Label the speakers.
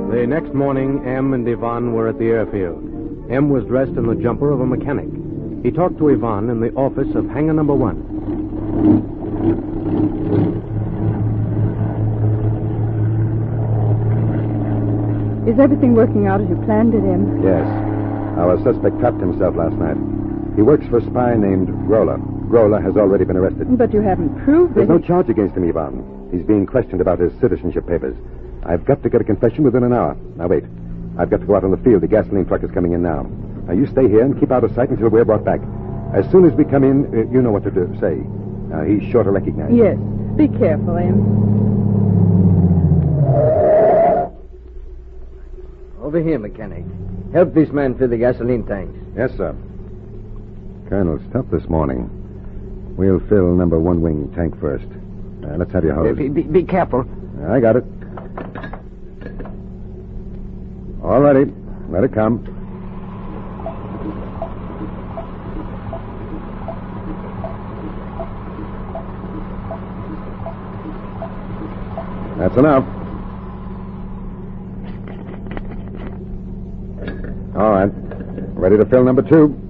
Speaker 1: The next morning, M and Ivan were at the airfield. M was dressed in the jumper of a mechanic. He talked to Ivan in the office of hangar number 1.
Speaker 2: Is everything working out as you planned it, M?
Speaker 3: Yes. Our suspect trapped himself last night. He works for a spy named Grola. Grola has already been arrested.
Speaker 2: But you haven't proved
Speaker 3: There's
Speaker 2: that
Speaker 3: no charge against him, Ivan. He's being questioned about his citizenship papers. I've got to get a confession within an hour. Now, wait. I've got to go out on the field. The gasoline truck is coming in now. Now, you stay here and keep out of sight until we're brought back. As soon as we come in, you know what to do. Say. He's sure to recognize you.
Speaker 2: Yes. Be careful, M.
Speaker 4: Over here, mechanic. Help this man fill the gasoline tanks.
Speaker 3: Yes, sir. Colonel, it's tough this morning. We'll fill number 1 wing tank first. Let's have your hose.
Speaker 4: Be careful.
Speaker 3: I got it. All righty. Let it come. That's enough. All right. Ready to fill number 2.